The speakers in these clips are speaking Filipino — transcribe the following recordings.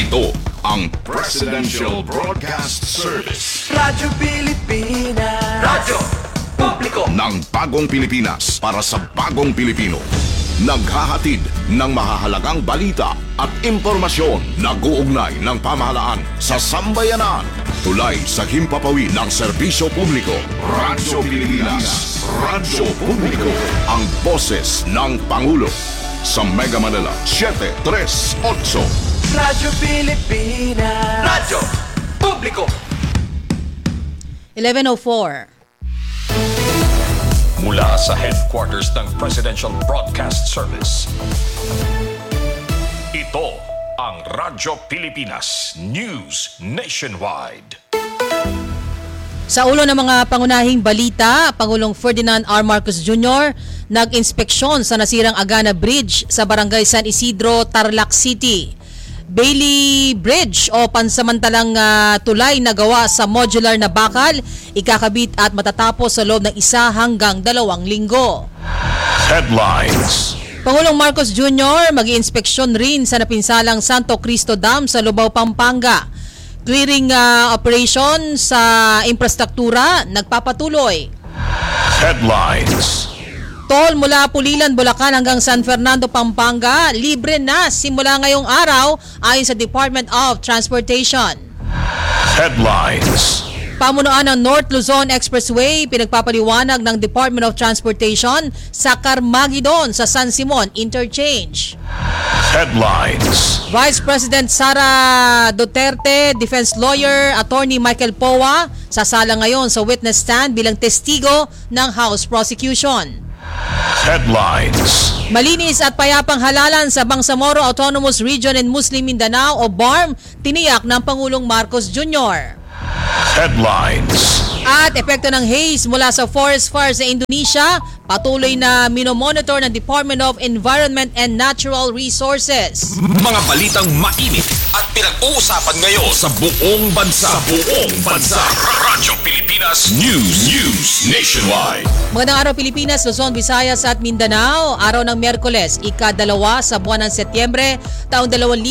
Ito ang Presidential Broadcast Service. Radyo Pilipinas. Radyo Publiko ng bagong Pilipinas para sa bagong Pilipino. Naghahatid ng mahahalagang balita at impormasyon na guugnay ng pamahalaan sa sambayanan. Tulay sa himpapawid ng serbisyo publiko. Radyo Pilipinas. Radyo Publiko. Ang boses ng Pangulo. Sa Mega Manila, 738. Radyo Pilipinas. Radyo Publiko. 11:04. Mula sa headquarters ng Presidential Broadcast Service. Ito ang Radyo Pilipinas News Nationwide. Sa ulo ng mga pangunahing balita, Pangulong Ferdinand R. Marcos Jr. nag-inspeksyon sa nasirang Agana Bridge sa Barangay San Isidro, Tarlac City. Bailey Bridge o pansamantalang tulay na gawa sa modular na bakal, ikakabit at matatapos sa loob ng 1 hanggang 2 linggo. Headlines. Pangulong Marcos Jr. mag-iinspeksyon rin sa napinsalang Santo Cristo Dam sa Lubao, Pampanga. Clearing operation sa infrastruktura nagpapatuloy. Headlines. Toll mula Pulilan, Bulacan hanggang San Fernando, Pampanga, libre na simula ngayong araw ayon sa Department of Transportation. Headlines. Pamunuan ng North Luzon Expressway, pinagpapaliwanag ng Department of Transportation sa Carmageddon sa San Simon Interchange. Headlines. Vice President Sara Duterte, Defense Lawyer, Attorney Michael Powa, sasala ngayon sa witness stand bilang testigo ng House Prosecution. Headlines. Malinis at payapang halalan sa Bangsamoro Autonomous Region in Muslim Mindanao o BARM, tiniyak ng Pangulong Marcos Jr. Headlines. At epekto ng haze mula sa forest fire sa Indonesia, patuloy na minomonitor ng Department of Environment and Natural Resources. Mga balitang mainit at pinag-uusapan ngayon sa buong bansa. Radyo Pilipinas News Nationwide. Magandang araw Pilipinas, Luzon, Visayas at Mindanao. Araw ng Miyerkules, ika-2 sa buwan ng Setyembre, taong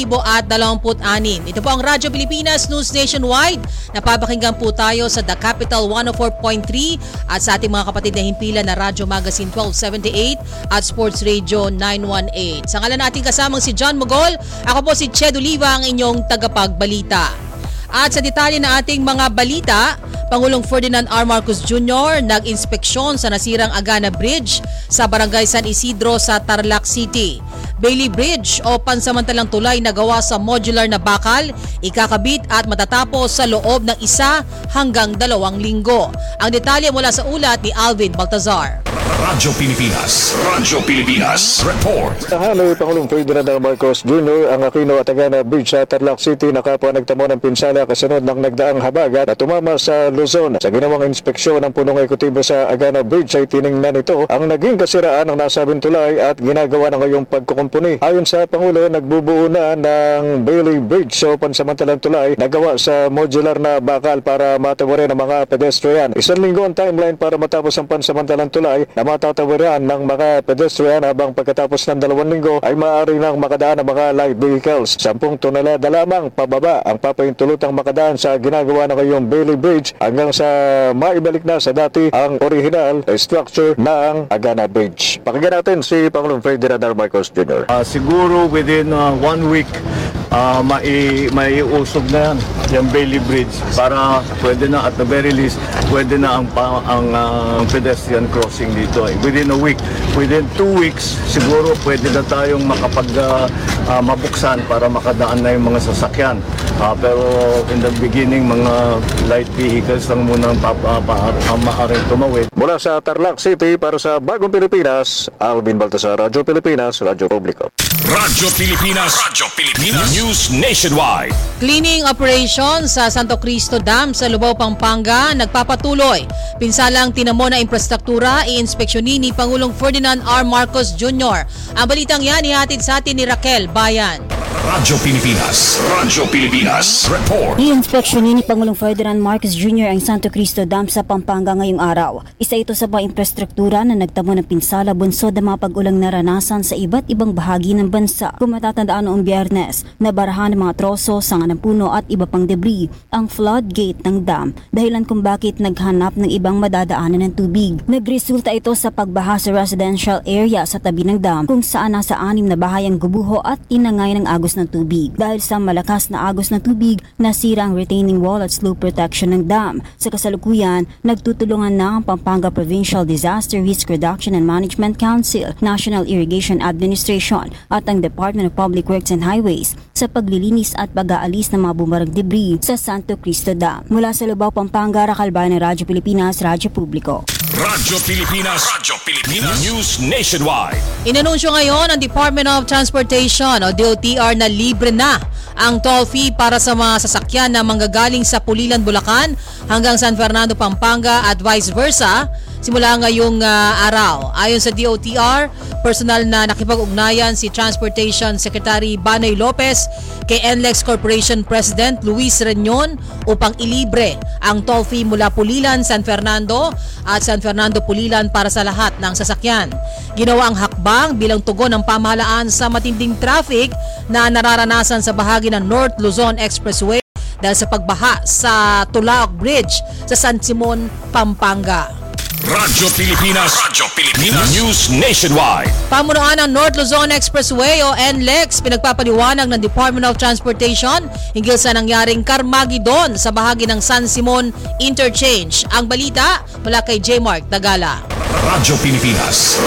2026. Ito po ang Radyo Pilipinas News Nationwide. Napapakinggan po tayo sa The Capital 104.3 at sa ating mga kapatid na himpilan na Radyo Magazine 1278 at Sports Radio 918. Sa ngalan natin kasamang si John Mogol, ako po si Ched Oliva, ang inyong tagapagbalita. At sa detalye na ating mga balita, Pangulong Ferdinand R. Marcos Jr. nag-inspeksyon sa nasirang Agana Bridge sa Barangay San Isidro sa Tarlac City. Bailey Bridge o pansamantalang tulay na gawa sa modular na bakal, ikakabit at matatapos sa loob ng 1 hanggang 2 linggo. Ang detalye mula sa ulat ni Alvin Baltazar. Radyo Pilipinas Report. Haloy Pangulong Ferdinand R. Marcos Jr. ang Aquino at Agana Bridge sa Tarlac City na kapwa nagtamo ng pinsala kasunod ng nagdaang habagat na tumama sa Luzon. Sa ginawang inspeksyon ng punong ekutibo sa Agana Bridge ay tiningnan ito ang naging kasiraan ng nasabing tulay at ginagawa na ngayong pagkukumpuni. Ayon sa Pangulo, nagbubuo na ng Bailey Bridge o pansamantalang tulay na gawa sa modular na bakal para matawarin ang mga pedestrian. 1 linggo ang timeline para matapos ang pansamantalang tulay na matatawaran ng mga pedestrian habang pagkatapos ng 2 linggo ay maaari nang makadaan ang mga light vehicles. 10 tonelada lamang pababa ang papahintulutang makadaan sa ginagawa na ngayong Bailey Bridge hanggang sa maibalik na sa dati ang original structure ng Agana Bridge. Pakinggan natin si Pangulong Ferdinand R. Marcos Jr. Siguro within 1 week maiusog na yung Bailey Bridge para pwede na at the very least pwede na ang pedestrian crossing dito. Within a week, within 2 weeks siguro pwede na tayong mabuksan para makadaan na yung mga sasakyan. Pero in the beginning mga light vehicles lang muna ang maaaring tumawid. Mula sa Tarlac City para sa Bagong Pilipinas, Alvin Baltazar, Radyo Pilipinas, Radyo Publiko. Radyo Pilipinas News Nationwide. Cleaning operation sa Santo Cristo Dam sa Lubao, Pampanga nagpapatuloy. Pinsalang tinamo na infrastruktura, i-inspeksyonin ni Pangulong Ferdinand R. Marcos Jr. Ang balitang yan ihatid sa atin ni Raquel Bayan. Radyo Pilipinas Report. I-inspeksyonin ni Pangulong Ferdinand Marcos Jr. ang Santo Cristo Dam sa Pampanga ngayong araw. Isa ito sa mga infrastruktura na nagtamo ng pinsala bunsod ng mga pag-ulang naranasan sa iba't ibang bahagi ng bansa. Kung matatandaan noong Biyernes, nabarahan ng mga troso, sanga ng puno at iba pang debris ang floodgate ng dam, dahilan kung bakit naghanap ng ibang madadaanan ng tubig. Nagresulta ito sa pagbaha sa residential area sa tabi ng dam, kung saan nasa 6 na bahay ang gubuho at tinangay ng agos ng tubig. Dahil sa malakas na agos ng tubig, nasira ang retaining wall at slope protection ng dam. Sa kasalukuyan, nagtutulungan na ang Pampanga Provincial Disaster Risk Reduction and Management Council, National Irrigation Administration at ang Department of Public Works and Highways sa paglilinis at pag-aalis ng mga bumarag debris sa Santo Cristo Dam. Mula sa Lubao, Pampanga, Rakalbayan ng Radyo Pilipinas, Radyo Publiko. Radyo Pilipinas News Nationwide. Inanunsyo ngayon ng Department of Transportation o DOTR na libre na ang toll fee para sa mga sasakyan na manggagaling sa Pulilan, Bulacan hanggang San Fernando, Pampanga at vice versa simula ngayong araw. Ayon sa DOTR, personal na nakipag-ugnayan si Transportation Secretary Banoy Lopez kay NLEX Corporation President Luis Reñon upang ilibre ang toll fee mula Pulilan, San Fernando at San Fernando, Pulilan para sa lahat ng sasakyan. Ginawa ang hakbang bilang tugon ng pamahalaan sa matinding traffic na nararanasan sa bahagi ng North Luzon Expressway dahil sa pagbaha sa Tulaok Bridge sa San Simon, Pampanga. Radyo Pilipinas News Nationwide. Pamunuan ng North Luzon Expressway o NLEX pinagpapaliwanag ng Department of Transportation hinggil sa nangyaring Carmageddon sa bahagi ng San Simon Interchange. Ang balita mula kay J. Mark Dagala. Radyo Pilipinas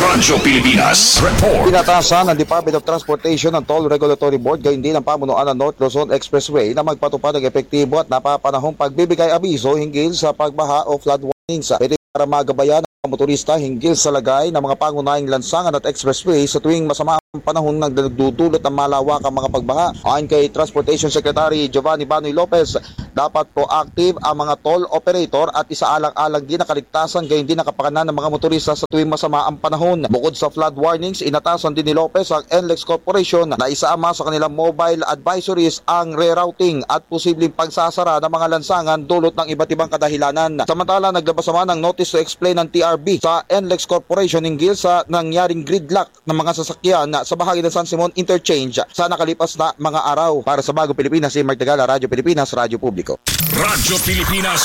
Report. Pinatasan ng Department of Transportation ng Toll Regulatory Board gayon din ang pamunuan ng North Luzon Expressway na magpatupad ng epektibo at napapanahong pagbibigay abiso hinggil sa pagbaha o flood warnings. Pwede para magabayan ang motorista hinggil sa lagay ng mga pangunahing lansangan at expressway sa tuwing masama ang panahon ng nagdudulot ng malawakang mga pagbaha. Ayon kay Transportation Secretary Giovanni Banoy Lopez, dapat proactive ang mga toll operator at isaalang-alang din ang kaligtasan gayon din ang kapakanan ng mga motorista sa tuwing masama ang panahon. Bukod sa flood warnings, inatasan din ni Lopez ang NLEX Corporation na isaama sa kanilang mobile advisories ang rerouting at posibleng pagsasara ng mga lansangan dulot ng iba't ibang kadahilanan. Samantala, naglabas naman ng notice to explain ng TRB sa NLEX Corporation hinggil sa nangyaring gridlock ng mga sasakyan sa bahagi ng San Simon Interchange sa nakalipas na mga araw. Para sa Bagong Pilipinas, si Mark Dagala, Radyo Pilipinas, Radyo Publiko. Radyo Pilipinas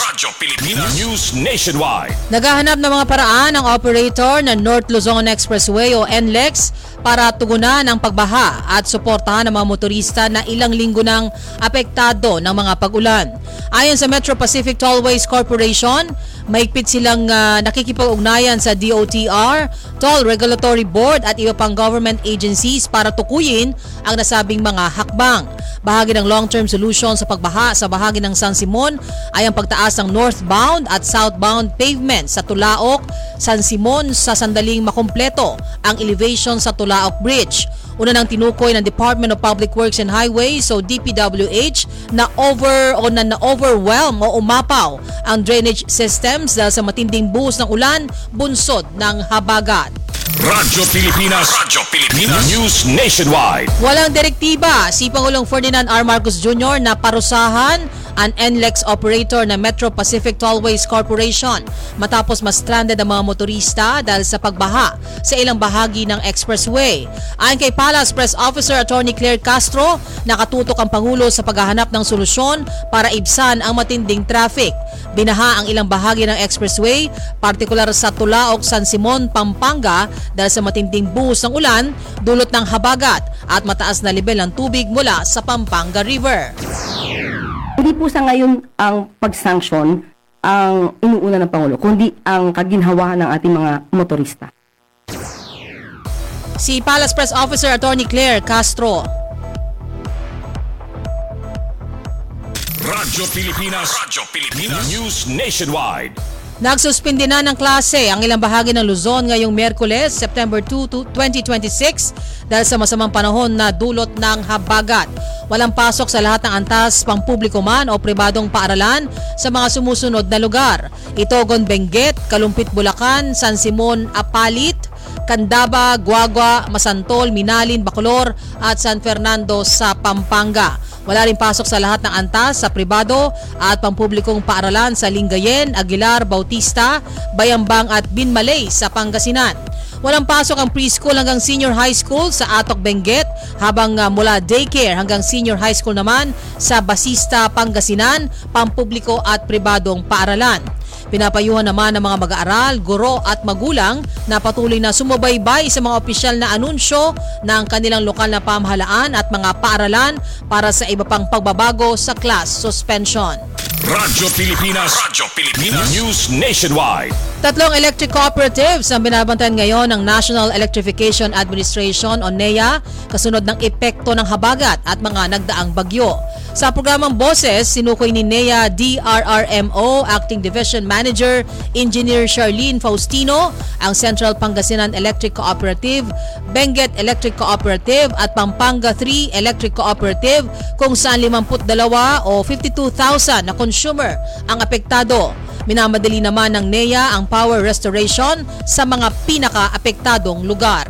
News Nationwide. Naghahanap ng mga paraan ang operator ng North Luzon Expressway o NLEX para tugunan ang pagbaha at suportahan ang mga motorista na ilang linggo nang apektado ng mga pag-ulan. Ayon sa Metro Pacific Tollways Corporation, mahigpit silang nakikipag-ugnayan sa DOTR, Toll Regulatory Board at iba pang government agencies para tukuyin ang nasabing mga hakbang. Bahagi ng long-term solution sa pagbaha sa bahagi ng San Simon ay ang pagtaas ng northbound at southbound pavement sa Tulaok, San Simon sa sandaling makumpleto ang elevation sa Tulaok Bridge. Una nang tinukoy ng Department of Public Works and Highways o DPWH na overwhelm o umapaw ang drainage systems dahil sa matinding buhos ng ulan bunsod ng habagat. Radyo Pilipinas News Nationwide. Walang direktiba si Pangulong Ferdinand R. Marcos Jr. na parusahan ang NLEX operator na Metro Pacific Tollways Corporation matapos ma-stranded ang mga motorista dahil sa pagbaha sa ilang bahagi ng expressway. Ayon kay Palace Press Officer Attorney Claire Castro, nakatutok ang Pangulo sa paghahanap ng solusyon para ibsan ang matinding traffic. Binaha ang ilang bahagi ng expressway, partikular sa Tulaok, San Simon, Pampanga dahil sa matinding buhos ng ulan dulot ng habagat at mataas na level ng tubig mula sa Pampanga River. Hindi po sa ngayon ang pag-sanction ang inuuna ng Pangulo, kundi ang kaginhawahan ng ating mga motorista. Si Palace Press Officer Attorney Claire Castro. Radyo Pilipinas News Nationwide. Nagsuspindi na ng klase ang ilang bahagi ng Luzon ngayong Miyerkules, September 2, 2026 dahil sa masamang panahon na dulot ng habagat. Walang pasok sa lahat ng antas, pampubliko man o pribadong paaralan sa mga sumusunod na lugar. Itogon, Benguet, Kalumpit, Bulacan, San Simon, Apalit, Candaba, Guagua, Masantol, Minalin, Bacolor at San Fernando sa Pampanga. Wala rin pasok sa lahat ng antas sa pribado at pampublikong paaralan sa Lingayen, Aguilar, Bautista, Bayambang at Binmalay sa Pangasinan. Walang pasok ang preschool hanggang senior high school sa Atok, Benguet, habang mula daycare hanggang senior high school naman sa Basista, Pangasinan, pampubliko at pribadong paaralan. Pinapayuhan naman ng mga mag-aaral, guro at magulang na patuloy na sumubaybay sa mga opisyal na anunsyo ng kanilang lokal na pamahalaan at mga paaralan para sa iba pang pagbabago sa class suspension. Radyo Pilipinas News Nationwide. 3 electric cooperatives ang binabantayan ngayon ng National Electrification Administration o NEA kasunod ng epekto ng habagat at mga nagdaang bagyo. Sa programang Boses, sinukoy ni NEA DRRMO Acting Division Manager Engineer Charlene Faustino ang Central Pangasinan Electric Cooperative, Benguet Electric Cooperative at Pampanga 3 Electric Cooperative kung saan 52 o 52,000 na consumer ang apektado. Minamadali naman ng NEA ang power restoration sa mga pinaka-apektadong lugar.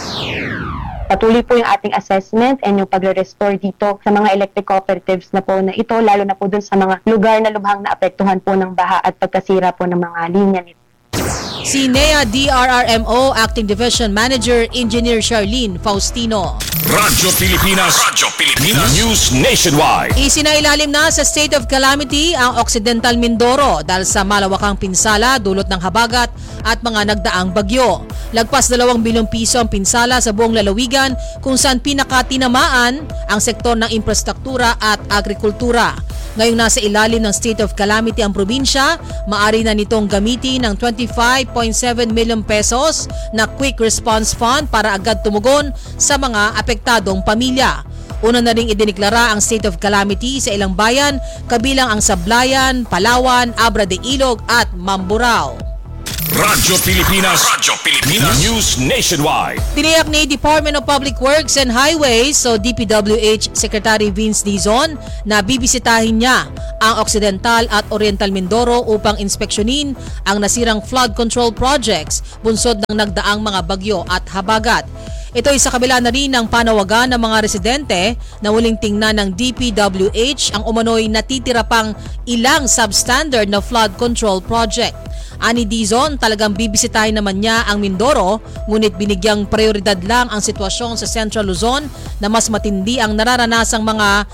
Patuloy po yung ating assessment and yung pagre-restore dito sa mga electric cooperatives na po na ito, lalo na po dun sa mga lugar na lubhang naapektuhan po ng baha at pagkasira po ng mga linya nito. Si NEA DRRMO Acting Division Manager Engineer Charlene Faustino. Radyo Pilipinas News Nationwide. Isinailalim na sa state of calamity ang Occidental Mindoro dahil sa malawakang pinsala dulot ng habagat at mga nagdaang bagyo. Lagpas 2 bilyong piso ang pinsala sa buong lalawigan kung saan pinakatinamaan ang sektor ng infrastruktura at agrikultura. Ngayong nasa ilalim ng state of calamity ang probinsya, maaari na nitong gamitin ng 25.7 million pesos na quick response fund para agad tumugon sa mga apektadong pamilya. Una na ring idiniklara ang state of calamity sa ilang bayan, kabilang ang Sablayan, Palawan, Abra de Ilog at Mamburao. Radyo Pilipinas News Nationwide. Tiniyak ni Department of Public Works and Highways o DPWH Secretary Vince Dizon na bibisitahin niya ang Occidental at Oriental Mindoro upang inspeksyonin ang nasirang flood control projects bunsod ng nagdaang mga bagyo at habagat. Ito ay sa kabila na rin ng panawagan ng mga residente na huling tingnan ng DPWH ang umano'y natitira pang ilang substandard na flood control project. Ani Dizon, talagang bibisitahin naman niya ang Mindoro, ngunit binigyang prioridad lang ang sitwasyon sa Central Luzon na mas matindi ang naranasang mga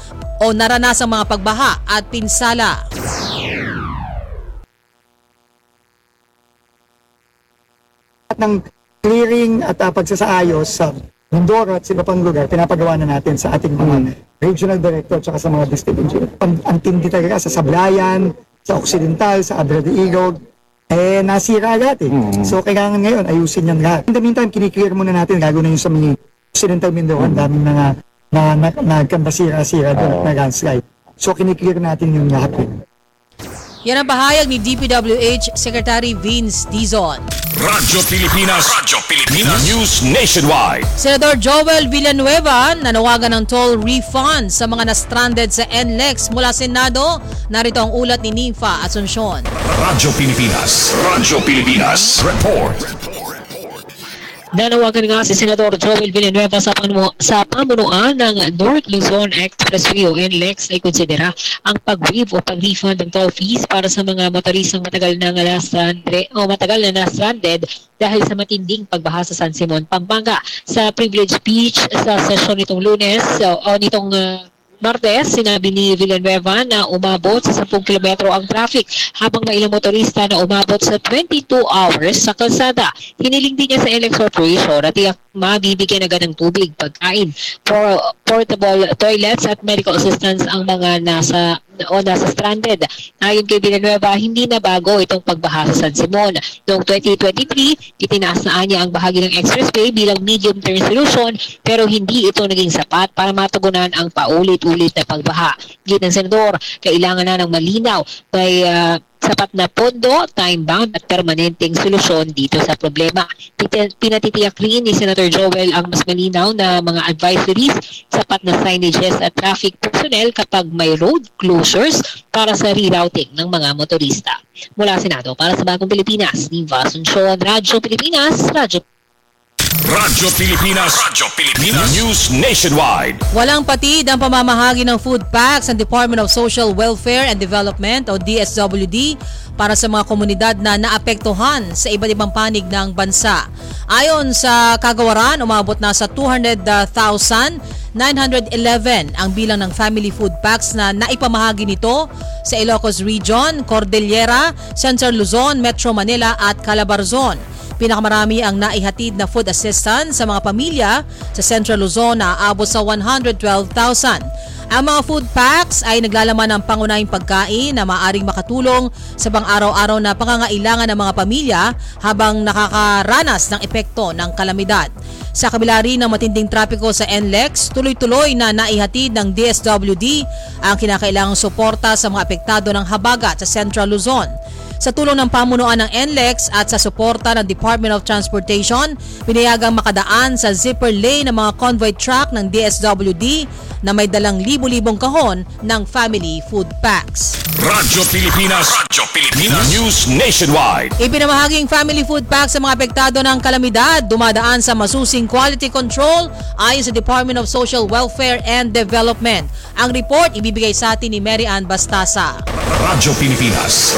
pagbaha at pinsala. At ng clearing at pagsasaayos sa Mindoro at sa iba pang lugar, pinapagawa na natin sa ating mga regional director at sa mga district engineer. Ang tindi talaga sa Sablayan, sa Occidental, sa Abra de Ilog, nasira agad eh. So kailangan ngayon ayusin yan lahat. In the meantime, kiniklear muna natin, gagawin na yung sa mga Occidental Mindoro, ang daming nagkambasira-sira doon na landslide. So kiniklear natin yung lahat. Yan ang bahayag ni DPWH Secretary Vince Dizon. Radyo Pilipinas News Nationwide. Senador Joel Villanueva nanawagan ng toll refund sa mga na-stranded sa NLEX mula Senado. Narito ang ulat ni Ninfa Asuncion. Radyo Pilipinas Report. Nanawagan nga si Senador Joel Villanueva sa pamunuan ng North Luzon Expressway o NLEX ay konsidera ang pag-waive o pag-refund ng toll fees para sa mga motoristang matagal na na-stranded dahil sa matinding pagbaha sa San Simon, Pampanga. Sa privilege speech sa sesyon nitong Lunes o nitong Martes, sinabi ni Villanueva na umabot sa 10 kilometro ang traffic habang may ilang motorista na umabot sa 22 hours sa kalsada. Hiniling din niya sa NLEX Corporation na tiyak mabibigyan agad ng tubig, pagkain, portable toilets at medical assistance ang mga nasa stranded. Ayon kay Villanueva, hindi na bago itong pagbaha sa San Simon. Noong 2023, itinaas na niya ang bahagi ng expressway bilang medium-term solution pero hindi ito naging sapat para matugunan ang paulit-ulit na pagbaha. Git ng Senador, kailangan na ng malinaw, may sapat na pondo, time-bound at permanenteng solusyon dito sa problema. Pinatitiyak rin ni Senator Joel ang mas malinaw na mga advisories, sapat na signages at traffic personnel kapag may road closures para sa rerouting ng mga motorista. Mula Senado, para sa Bagong Pilipinas, Ninfa Asuncion, Radyo Pilipinas, Radyo. Radyo Pilipinas. News Nationwide. Walang patid ang pamamahagi ng food packs ng Department of Social Welfare and Development o DSWD para sa mga komunidad na naapektuhan sa iba't ibang panig ng bansa. Ayon sa kagawaran, umabot na sa 200,911 ang bilang ng family food packs na naipamahagi nito sa Ilocos Region, Cordillera, Central Luzon, Metro Manila at Calabarzon. Pinakamarami ang naihatid na food assistance sa mga pamilya sa Central Luzon na aabot sa 112,000. Ang mga food packs ay naglalaman ng pangunahing pagkain na maaaring makatulong sa pang-araw-araw na pangangailangan ng mga pamilya habang nakakaranas ng epekto ng kalamidad. Sa kabila rin ng matinding trapiko sa NLEX, tuloy-tuloy na naihatid ng DSWD ang kinakailangang suporta sa mga apektado ng habagat sa Central Luzon. Sa tulong ng pamunuan ng NLEX at sa suporta ng Department of Transportation, pinayagang makadaan sa zipper lane ng mga convoy truck ng DSWD na may dalang libu-libong kahon ng family food packs. Radyo Pilipinas. News Nationwide. Ipinamahaging family food packs sa mga apektado ng kalamidad dumadaan sa masusing quality control ayon sa Department of Social Welfare and Development. Ang report ibibigay sa atin ni Mary Ann Bastasa. Radyo Pilipinas.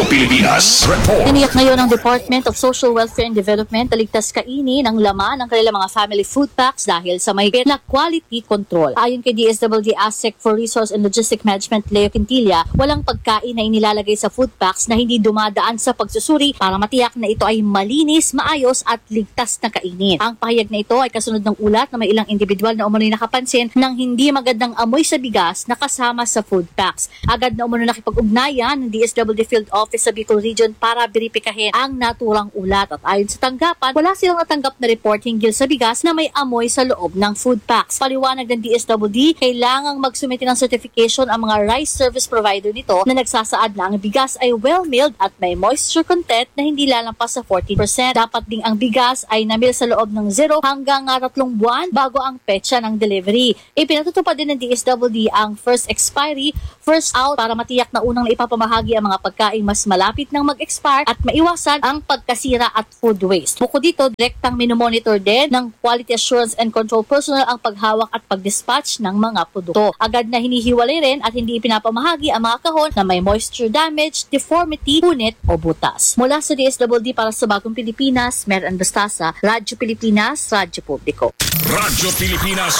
Report. Tiniyak ngayon ng Department of Social Welfare and Development na ligtas kainin ang laman ng kanilang mga family food packs dahil sa mahigit na quality control. Ayon kay DSWD ASEC for Resource and Logistic Management Leo Quintilla, walang pagkain na inilalagay sa food packs na hindi dumadaan sa pagsusuri para matiyak na ito ay malinis, maayos at ligtas na kainin. Ang pahayag na ito ay kasunod ng ulat na may ilang individual na umano'y nakapansin ng hindi magandang amoy sa bigas na kasama sa food packs. Agad na umano nakipag-ugnayan ng DSWD Field Office sa Bicol Region para beripikahin ang naturang ulat at ayon sa tanggapan, wala silang natanggap na report hinggil sa bigas na may amoy sa loob ng food packs. Paliwanag ng DSWD, kailangang magsumite ng certification ang mga rice service provider nito na nagsasaad na ang bigas ay well-milled at may moisture content na hindi lalampas sa 40%. Dapat ding ang bigas ay namil sa loob ng 0 hanggang 3 buwan bago ang petsa ng delivery. Ipinatutupad din ng DSWD ang first expiry, first out para matiyak na unang ipapamahagi ang mga pagkain mas malapit ng mag-expire at maiwasan ang pagkasira at food waste. Bukod dito, direktang minomonitor din ng Quality Assurance and Control Personnel ang paghawak at pagdispatch ng mga produkto. Agad na hinihiwalay rin at hindi ipinapamahagi ang mga kahon na may moisture damage, deformity, punit o butas. Mula sa DSWD para sa Bagong Pilipinas, Mary Ann Bastasa, Radyo Pilipinas, Radyo Publiko. Radyo Pilipinas.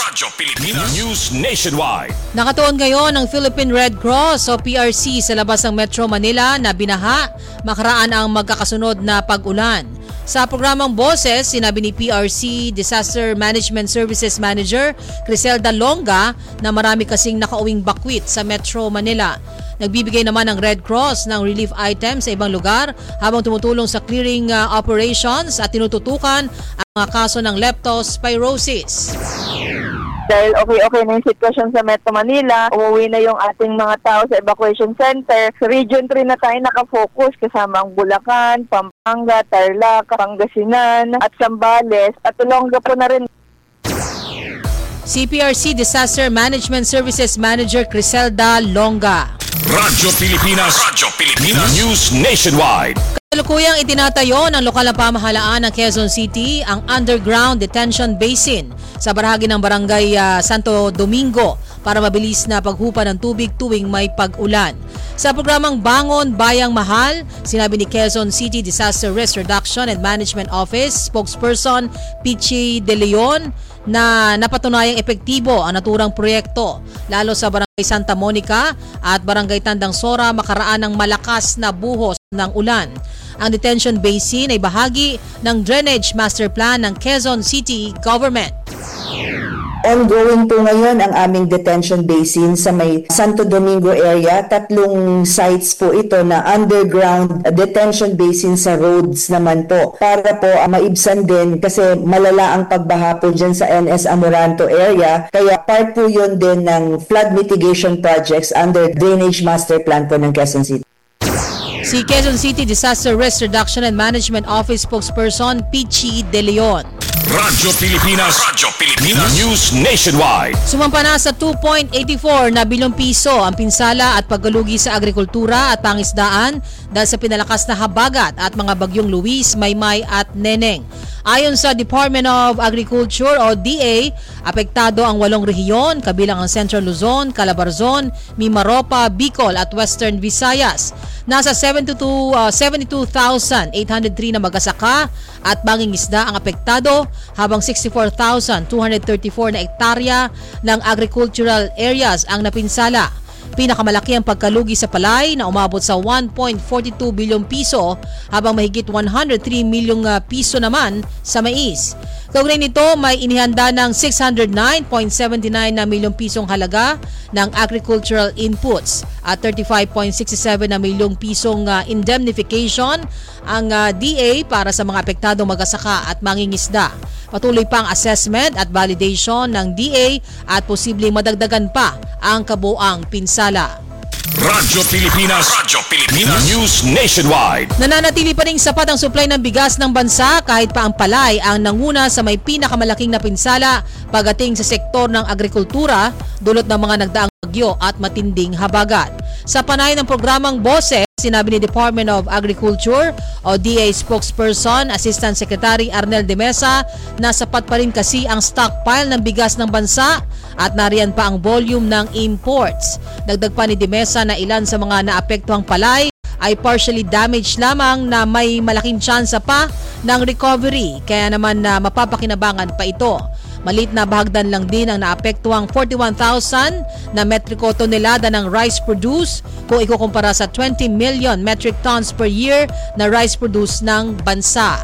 News Nationwide. Nakatuon ngayon ang Philippine Red Cross o PRC sa labas ng Metro Manila na binaha makaraan ang magkakasunod na pag-ulan. Sa programang Boses, sinabi ni PRC Disaster Management Services Manager Criselda Longa na marami kasing nakauwing bakwit sa Metro Manila. Nagbibigay naman ng Red Cross ng relief items sa ibang lugar habang tumutulong sa clearing operations at tinututukan ang mga kaso ng leptospirosis. Dahil okay na yung sitwasyon sa Metro Manila, umuwi na yung ating mga tao sa evacuation center. Sa Region 3 na tayo nakafocus kasama ang Bulacan, Pampanga, Tarlac, Pangasinan at Zambales at Olonga po na rin. CPRC Disaster Management Services Manager Criselda Longa. Radyo Pilipinas. News Nationwide. Kalukuyang itinatayo ng lokal na pamahalaan ng Quezon City ang underground detention basin sa bahagi ng barangay Santo Domingo para mabilis na paghupa ng tubig tuwing may pag-ulan. Sa programang Bangon Bayang Mahal, sinabi ni Quezon City Disaster Risk Reduction and Management Office spokesperson Pichi De Leon na napatunayang epektibo ang naturang proyekto lalo sa Barangay Santa Monica at Barangay Tandang Sora makaraan ng malakas na buhos ng ulan. Ang detention basin ay bahagi ng Drainage Master Plan ng Quezon City Government. Ongoing po ngayon ang aming detention basin sa may Santo Domingo area. 3 sites po ito na underground detention basin sa roads naman po. Para po maibsan din kasi malala ang pagbaha po dyan sa NS Amoranto area. Kaya part po yun din ng flood mitigation projects under Drainage Master Plan po ng Quezon City. Si Quezon City Disaster Risk Reduction and Management Office spokesperson Pichi De Leon. Radyo Pilipinas. News Nationwide. Sumampa na sa 2.84 na bilyong piso ang pinsala at paggalugi sa agrikultura at pangisdaan dahil sa pinalakas na habagat at mga bagyong Luis, Maymay at Neneng. Ayon sa Department of Agriculture o DA, apektado ang 8 rehiyon kabilang ang Central Luzon, Calabarzon, Mimaropa, Bicol at Western Visayas. Nasa 72,803 na magasaka at mangingisda ang apektado habang 64,234 na ektarya ng agricultural areas ang napinsala. Pinakamalaki ang pagkalugi sa palay na umabot sa 1.42 bilyong piso habang mahigit 103 milyong piso naman sa mais. Kaugnay nito, may inihanda ng 609.79 na milyong pisong halaga ng agricultural inputs at 35.67 na milyong pisong indemnification ang DA para sa mga apektadong magasaka at mangingisda. Patuloy pa ang assessment at validation ng DA at posibleng madagdagan pa ang kabuang pinsala. Radyo Pilipinas. News Nationwide. Nananatili pa rin sapat ang supply ng bigas ng bansa kahit pa ang palay ang nanguna sa may pinakamalaking napinsala pagdating sa sektor ng agrikultura dulot ng mga nagdaang bagyo at matinding habagat. Sa panay ng programang Boses, sinabi ni Department of Agriculture o DA spokesperson Assistant Secretary Arnel de Mesa na sapat pa rin kasi ang stockpile ng bigas ng bansa at nariyan pa ang volume ng imports. Dagdag pa ni de Mesa na ilan sa mga naapektuhang palay ay partially damaged lamang na may malaking tsansa pa ng recovery kaya naman na mapapakinabangan pa ito. Malit na bahagdan lang din ang naapektuhang 41,000 na metriko tonelada ng rice produce kung ikukumpara sa 20 million metric tons per year na rice produce ng bansa.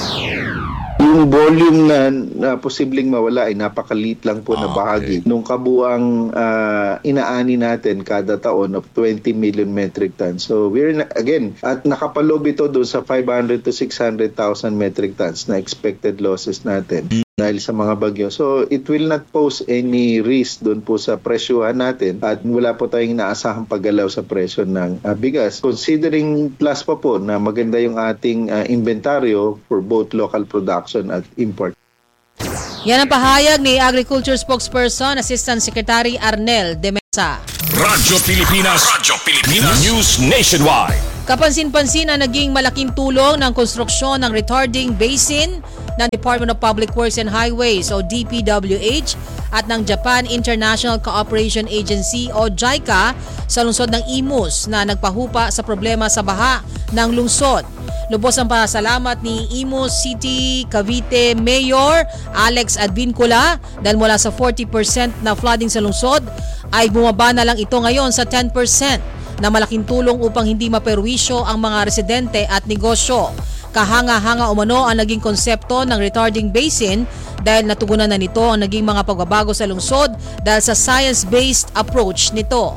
Yung volume na posibleng mawala ay napakaliit lang po na bahagi nung kabuang inaani natin kada taon of 20 million metric tons. So we're again at nakapalob ito doon sa 500 to 600,000 metric tons na expected losses natin dahil sa mga bagyo. So it will not pose any risk doon po sa presyuhan natin at wala po tayong inaasahang paggalaw sa presyo ng bigas. Considering plus pa po na maganda yung ating inventaryo for both local production at import. Yan ang pahayag ni Agriculture Spokesperson Assistant Secretary Arnel de Mesa. Radyo Pilipinas. News Nationwide. Kapansin-pansin na naging malaking tulong ng konstruksyon ng retarding basin ng Department of Public Works and Highways o DPWH at ng Japan International Cooperation Agency o JICA sa lungsod ng Imus na nagpahupa sa problema sa baha ng lungsod. Lubos ang pasalamat ni Imus City Cavite Mayor Alex Advincula dahil mula sa 40% na flooding sa lungsod ay bumaba na lang ito ngayon sa 10% na malaking tulong upang hindi maperwisyo ang mga residente at negosyo. Kahanga-hanga umano ang naging konsepto ng retarding basin dahil natugunan na nito ang naging mga pagbabago sa lungsod dahil sa science-based approach nito.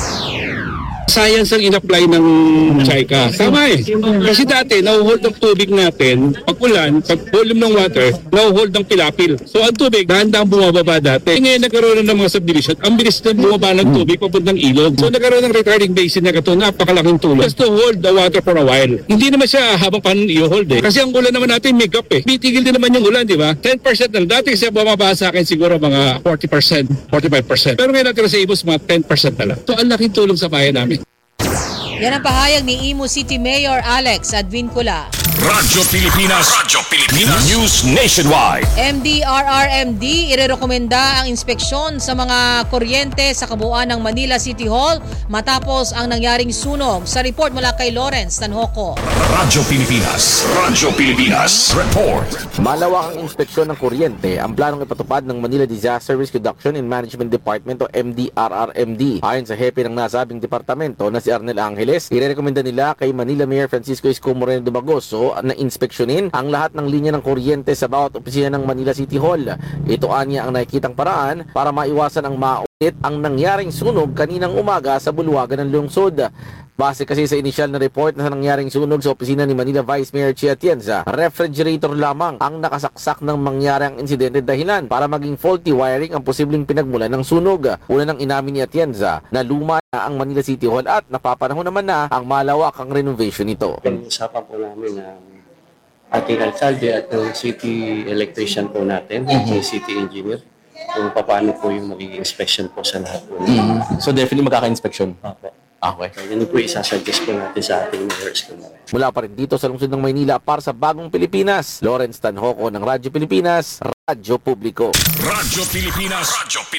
Science ang in-apply ng JICA. Tama eh. Kasi dati, nahuhold ng tubig natin, pag ulan, pag volume ng water, nahuhold ng pilapil. So ang tubig, dahan-dahan bumababa dati. Ngayon nagkaroon ng mga subdivision, ang bilis na bumaba ng tubig papuntang ilog. So nagkaroon ng retarding basin na ito, napakalaking tulong. Just to hold the water for a while. Hindi naman siya habang paano i-hold eh. Kasi ang ulan naman natin, make up eh. Bitigil din naman yung ulan, di ba? 10% na. Dati kasi bumaba sa akin siguro mga 40%, 45%. Pero ngayon natin sa Imus, mga 10% na lang. So ang laking tulong sa bayan namin. Yan ang pahayag ni Imus City Mayor Alex Advincula. Radyo Pilipinas. News Nationwide. MDRRMD irerekomenda ang inspeksyon sa mga kuryente sa kabuuan ng Manila City Hall matapos ang nangyaring sunog. Sa report mula kay Lawrence Tanhoco. Radyo Pilipinas. Report. Malawakang inspeksyon ng kuryente ang planong ipatupad ng Manila Disaster Risk Reduction and Management Department o MDRRMD. Ayon sa hepe ng nasabing departamento na si Arnel Angeles, irerekomenda nila kay Manila Mayor Francisco Isko Moreno Dumagoso na inspeksyonin ang lahat ng linya ng kuryente sa bawat opisina ng Manila City Hall. Ito anya ang nakikitang paraan para maiwasan ang maulit ang nangyaring sunog kaninang umaga sa bulwagan ng lungsod. Base kasi sa inisyal na report na nangyaring sunog sa opisina ni Manila Vice Mayor Chia Atienza, refrigerator lamang ang nakasaksak ng mangyaring insidente dahilan para maging faulty wiring ang posibleng pinagmulan ng sunog. Una nang inamin ni Atienza na luma na ang Manila City Hall at napapanahon naman na ang malawakang renovation nito. Usapan po namin na ating alkalde at ng city electrician po natin, yung city engineer, kung paano po yung magiging inspection po sa lahat po. So definitely magkaka-inspection? Okay. Yun po isasuggest po natin sa ating mayors. Mula pa rin dito sa lungsod ng Maynila para sa Bagong Pilipinas, Lawrence Tanhoco ng Radyo Pilipinas, Radyo Publiko. Radyo Pilipinas.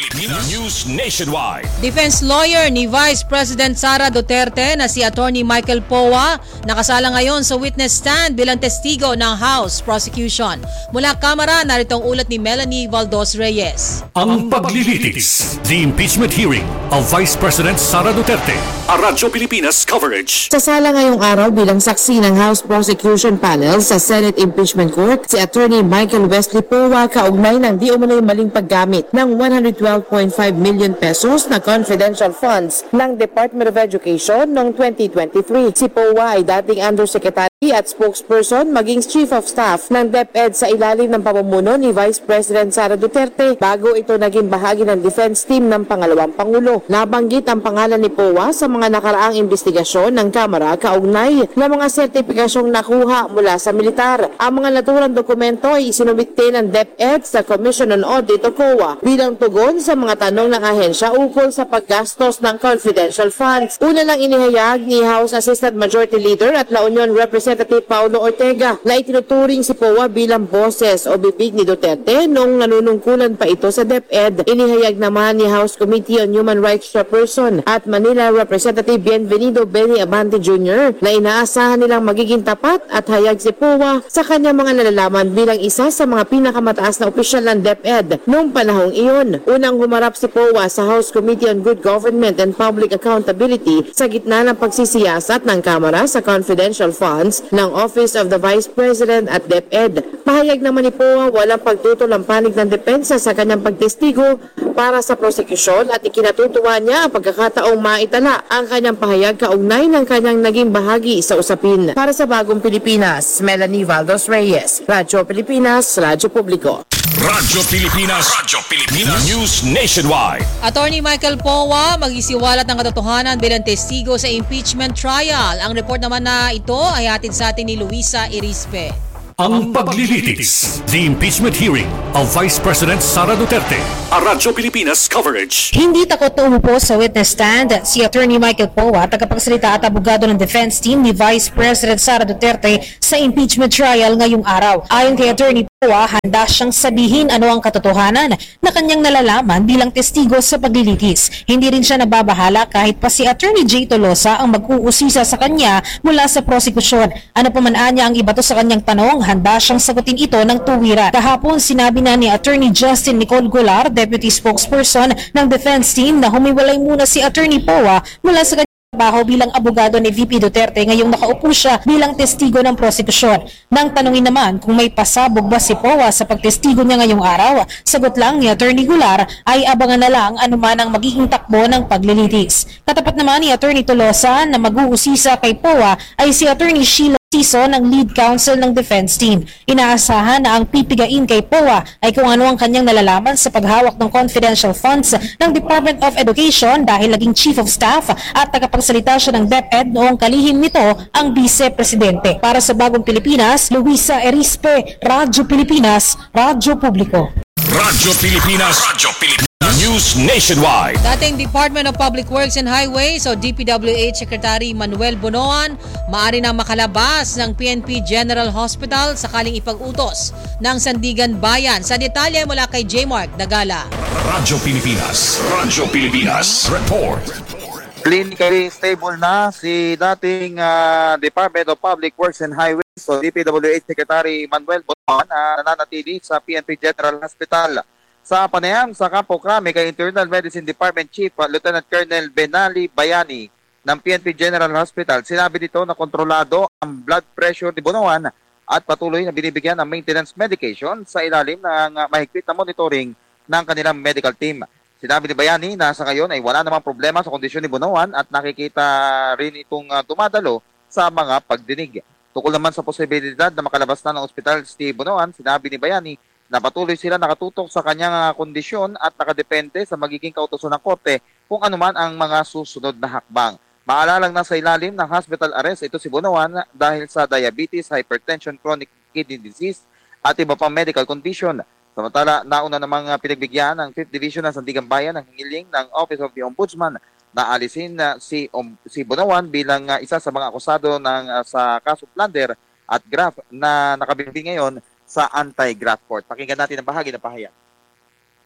News Nationwide. Defense lawyer ni Vice President Sara Duterte na si Attorney Michael Powa nakasala ngayon sa witness stand bilang testigo ng House Prosecution. Mula Kamara, narito ang ulat ni Melanie Valdos Reyes. Ang paglilitis, the impeachment hearing of Vice President Sara Duterte. A Radyo Pilipinas coverage. Sasala ngayong araw bilang saksi ng House Prosecution Panel sa Senate Impeachment Court si Attorney Michael Wesley Powa kaugnay ng di umano'y maling paggamit ng 112.5 million pesos na confidential funds ng Department of Education noong 2023. Si Powa ay dating Undersecretary at spokesperson maging Chief of Staff ng DepEd sa ilalim ng pamumuno ni Vice President Sara Duterte bago ito naging bahagi ng defense team ng pangalawang Pangulo. Nabanggit ang pangalan ni Powa sa mga nakaraang investigasyon ng Kamara kaugnay ng mga sertipikasyong nakuha mula sa militar. Ang mga naturang dokumento ay isinumite ng DepEd sa Commission on Audit o COA bilang tugon sa mga tanong ng ahensya ukol sa paggastos ng confidential funds. Una lang inihayag ni House Assistant Majority Leader at La Union Representative Paulo Ortega na itinuturing si Powa bilang boses o bibig ni Duterte noong nanunungkulan pa ito sa DepEd. Inihayag naman ni House Committee on Human Rights Chairperson at Manila Representative Bienvenido Benny Abante Jr. na inaasahan nilang magiging tapat at hayag si Powa sa kanyang mga nalalaman bilang isa sa mga pinakamataas na opisyal ng DepEd noong panahong iyon. Unang humarap si Powa sa House Committee on Good Government and Public Accountability sa gitna ng pagsisiyasat ng Kamara sa confidential funds ng Office of the Vice President at DepEd. Pahayag naman ni Powa walang pagtutol ang panig ng depensa sa kanyang pagtestigo para sa prosekusyon at ikinatutuwa niya ang pagkakataong maitala ang kanyang pahayag kaugnay ng kanyang naging bahagi sa usapin. Para sa Bagong Pilipinas, Melanie Valdos Reyes, Radyo Pilipinas, Radyo Publiko. Radyo Pilipinas. News Nationwide. Attorney Michael Powa mag-isiwalat ng katotohanan bilang testigo sa impeachment trial. Ang report naman na ito ay hatid sa atin ni Luisa Irispe. Ang paglilitis, the impeachment hearing of Vice President Sara Duterte. A Radyo Pilipinas coverage. Hindi takot na umupo sa witness stand si Attorney Michael Powa, tagapagsalita at abogado ng defense team ni Vice President Sara Duterte sa impeachment trial ngayong araw. Ayon kay Attorney Powa, handa siyang sabihin ano ang katotohanan na kanyang nalalaman bilang testigo sa paglilitis. Hindi rin siya nababahala kahit pa si Attorney Jay Tolosa ang mag-uusisa sa kanya mula sa prosekusyon. Ano pa man anya ang ibato sa kanyang tanong, handa siyang sagutin ito ng tuwiran. Kahapon, sinabi na ni Attorney Justin Nicole Golar, Deputy Spokesperson ng Defense Team, na humiwalay muna si Attorney Powa mula sa trabaho bilang abogado ni VP Duterte ngayong nakaupo siya bilang testigo ng prosekusyon. Nang tanungin naman kung may pasabog ba si Powa sa pagtestigo niya ngayong araw, sagot lang ni Attorney Golar ay abangan na lang anuman ang magiging takbo ng paglilitis. Katapat naman ni Attorney Tolosa na mag-uusisa kay Powa ay si Attorney Sheila Siso ng lead counsel ng defense team. Inaasahan na ang pipigain kay Powa ay kung ano ang kanyang nalalaman sa paghawak ng confidential funds ng Department of Education dahil naging Chief of Staff at tagapagsalita siya ng DepEd noong kalihim nito ang Vice Presidente. Para sa Bagong Pilipinas, Luisa Erispe, Radyo Pilipinas, Radyo Publiko. Radyo Pilipinas. News Nationwide. Dating Department of Public Works and Highways o DPWH Secretary Manuel Bonoan maaari nang makalabas ng PNP General Hospital sakaling ipag-utos ng Sandigan Bayan. Sa detalye mula kay J. Mark Dagala. Radyo Pilipinas. Report. Clinically stable na si dating Department of Public Works and Highways o DPWH Secretary Manuel Bonoan na nananatili sa PNP General Hospital. Sa panayam sa Campo Crame kay Internal Medicine Department Chief Lieutenant Colonel Benali Bayani ng PNP General Hospital, sinabi dito na kontrolado ang blood pressure ni Bonoan at patuloy na binibigyan ng maintenance medication sa ilalim ng mahigpit na monitoring ng kanilang medical team. Sinabi ni Bayani na sa ngayon ay wala namang problema sa kondisyon ni Bonoan at nakikita rin itong dumadalo sa mga pagdinig. Tukol naman sa posibilidad na makalabas na ng ospital si Bonoan, sinabi ni Bayani na patuloy sila nakatutok sa kanyang kondisyon at nakadepende sa magiging kautusan ng korte kung anuman ang mga susunod na hakbang. Maalalang nasa ilalim ng hospital arrest ito si Bonoan dahil sa diabetes, hypertension, chronic kidney disease at iba pang medical condition. Samantala, nauna namang pinagbigyan ng 5th Division ng Sandigan Bayan ng hingiling ng Office of the Ombudsman na alisin si Bonawan bilang isa sa mga akusado sa kaso plunder at graft na nakabimbing ngayon sa anti-graft court. Pakinggan natin ang bahagi ng pahayag.